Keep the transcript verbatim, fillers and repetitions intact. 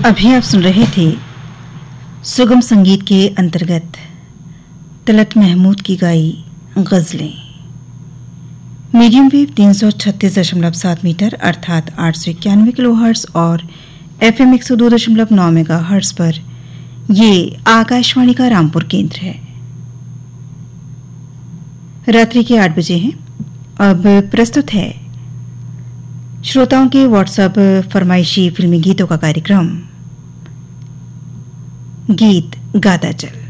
अभी आप सुन रहे थे सुगम संगीत के अंतर्गत तलत महमूद की गाई गजलें। मीडियम वेव तीन सौ छत्तीस दशमलव सात मीटर अर्थात आठ सौ इक्यानवे किलो हर्ट्ज और एफ एम एक सौ दो दशमलव नौ मेगा हर्ट्ज पर ये आकाशवाणी का रामपुर केंद्र है। रात्रि के आठ बजे हैं। अब प्रस्तुत है श्रोताओं के व्हाट्सएप फरमाइशी फिल्मी गीतों का कार्यक्रम गीत गाता चल।